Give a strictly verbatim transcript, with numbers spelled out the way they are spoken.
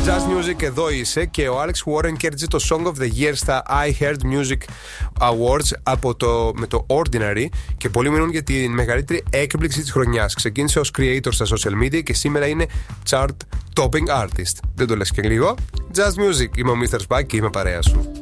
Jazz Music, εδώ είσαι, και ο Alex Warren κέρδισε το Song of the Year στα I Heard Music Awards από το, με το Ordinary, και πολλοί μιλούν για την μεγαλύτερη έκπληξη της χρονιάς. Ξεκίνησε ως creator στα social media και σήμερα είναι chart topping artist. Δεν το λες και λίγο. Jazz Music, είμαι ο μίστερ Σπακ και είμαι παρέα σου.